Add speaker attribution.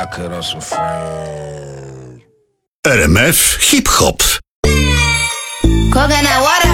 Speaker 1: I could on some friends.
Speaker 2: RMF Hip Hop.
Speaker 3: Coconut water.